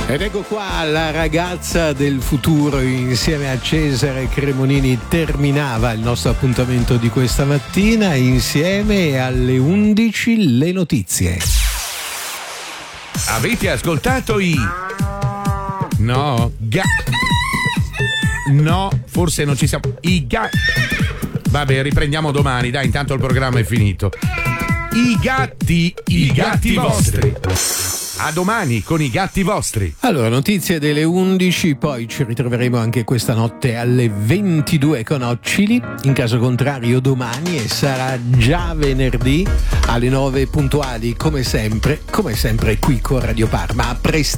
Ed ecco qua la ragazza del futuro insieme a Cesare Cremonini. Terminava il nostro appuntamento di questa mattina insieme, e alle 11 le notizie. Avete ascoltato i... No, no, forse non ci siamo. Vabbè, riprendiamo domani, dai, intanto il programma è finito. I gatti vostri. A domani con i gatti vostri. Allora, notizie delle 11, poi ci ritroveremo anche questa notte alle 22 con Occili. In caso contrario domani, e sarà già venerdì alle 9 puntuali, come sempre qui con Radio Parma. A presto.